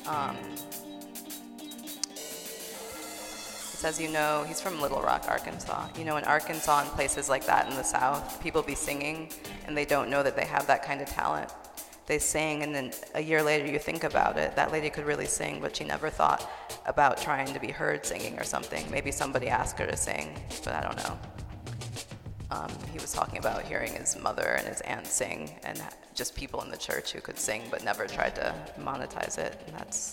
He says, he's from Little Rock, Arkansas. In Arkansas and places like that in the South, people be singing and they don't know that they have that kind of talent. They sing, and then a year later you think about it, that lady could really sing, but she never thought about trying to be heard singing or something. Maybe somebody asked her to sing, but I don't know. He was talking about hearing his mother and his aunt sing, and just people in the church who could sing but never tried to monetize it. And that's,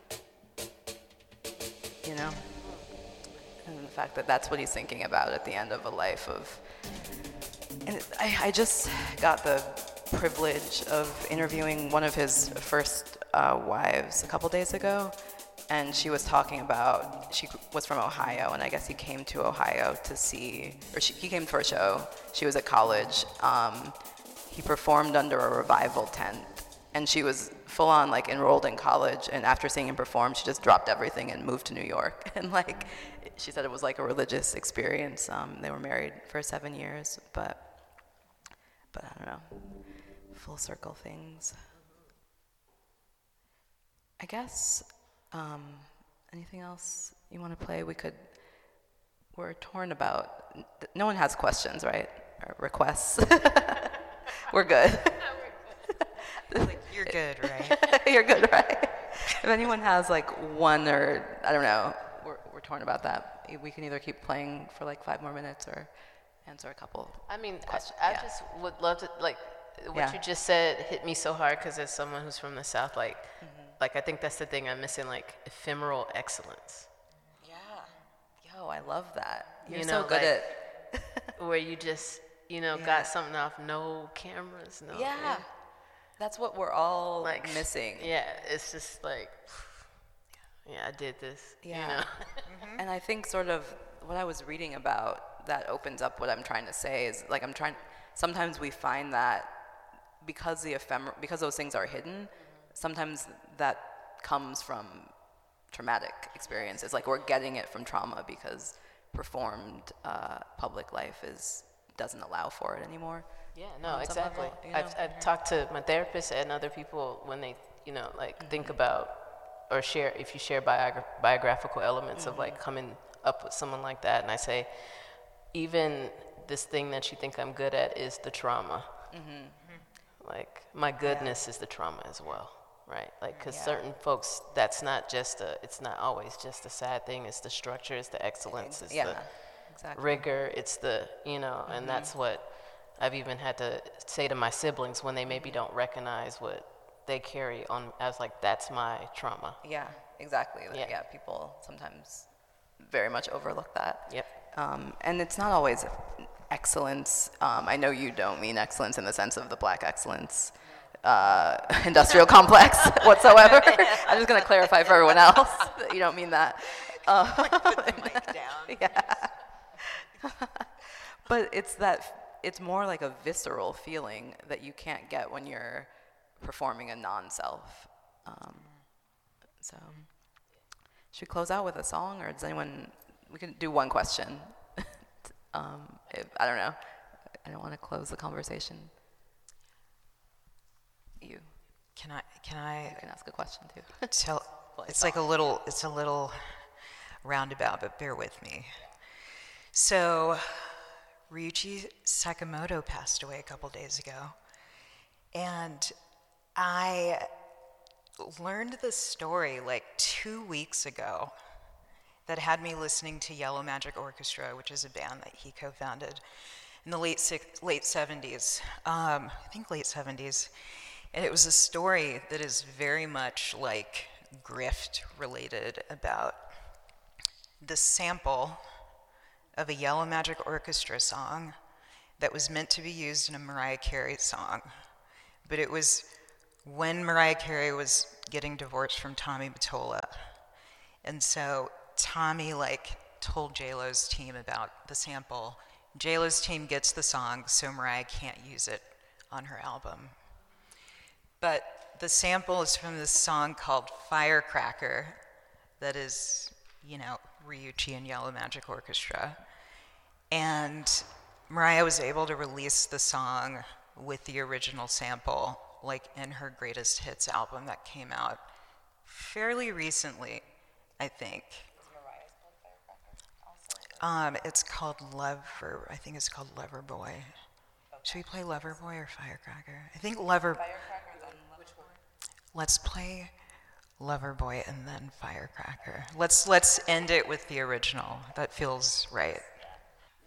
and the fact that that's what he's thinking about at the end of a life of. And I just got the privilege of interviewing one of his first wives a couple days ago, and she was talking about, she was from Ohio, and I guess he came to Ohio to see, he came for a show. She was at college. He performed under a revival tent, and she was full on like enrolled in college, and after seeing him perform, she just dropped everything and moved to New York. And like, she said it was like a religious experience. They were married for 7 years, but I don't know, full circle things. I guess, anything else you want to play? We're torn about, no one has questions, right? Or requests. We're good. You're good, right? You're good, right? If anyone has like one or, I don't know, we're torn about that. We can either keep playing for like 5 more minutes or answer a couple. I mean, questions. I just would love to, like, what you just said hit me so hard, because as someone who's from the South, like, I think that's the thing I'm missing, like, ephemeral excellence. Yeah. Yo, I love that. You're so good like, at... where you just, got something off, no cameras, no... Yeah. That's what we're all like missing. Yeah, it's just like, I did this. Yeah. And I think sort of what I was reading about that opens up what I'm trying to say is like sometimes we find that because because those things are hidden, sometimes that comes from traumatic experiences. Like we're getting it from trauma because performed public life doesn't allow for it anymore. Yeah, no, exactly. I've talked to my therapist and other people when they, think about or share, if you share biographical elements of like coming up with someone like that, and I say, even this thing that you think I'm good at is the trauma. Like my goodness is the trauma as well, right? Like, because certain folks, that's not it's not always just a sad thing. It's the structure, it's the excellence, it's the rigor, it's the, and that's what I've even had to say to my siblings when they maybe don't recognize what they carry on as like, that's my trauma. Yeah, exactly. Yeah, people sometimes very much overlook that. Yep. And it's not always excellence. I know you don't mean excellence in the sense of the black excellence industrial complex whatsoever. I'm just going to clarify for everyone else that you don't mean that. Put the mic down. Yeah. But it's more like a visceral feeling that you can't get when you're performing a non-self. So, should we close out with a song, or does anyone? We can do one question. I don't know. I don't want to close the conversation. You. Can I? You can ask a question too. It's a little roundabout, but bear with me. So, Ryuichi Sakamoto passed away a couple days ago, and I learned this story like 2 weeks ago that had me listening to Yellow Magic Orchestra, which is a band that he co-founded in the late 70s, I think late 70s. And it was a story that is very much like grift related, about the sample of a Yellow Magic Orchestra song that was meant to be used in a Mariah Carey song. But it was when Mariah Carey was getting divorced from Tommy Mottola. And so Tommy told J-Lo's team about the sample. J-Lo's team gets the song, so Mariah can't use it on her album. But the sample is from this song called Firecracker that is, Ryuichi and Yellow Magic Orchestra. And Mariah was able to release the song with the original sample, in her Greatest Hits album that came out fairly recently, I think. It's called Lover. I think it's called Lover Boy. Should we play Lover Boy or Firecracker? I think Lover. Let's play Lover Boy and then Firecracker. Let's end it with the original. That feels right.